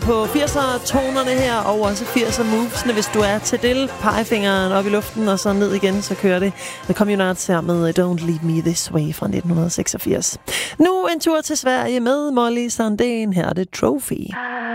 på 80'er-tonerne her, og også 80'er-movesene. Hvis du er til del, pegefingeren op i luften, og så ned igen, så kører det. The Communards her med Don't Leave Me This Way fra 1986. Nu en tur til Sverige med Molly Sandén. Her er det Trophy.